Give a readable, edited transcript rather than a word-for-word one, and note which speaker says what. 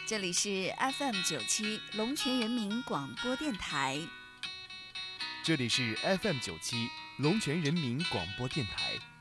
Speaker 1: 这里是 FM97 龙泉人民广播电台。
Speaker 2: 这里是 FM97 龙泉人民广播电台。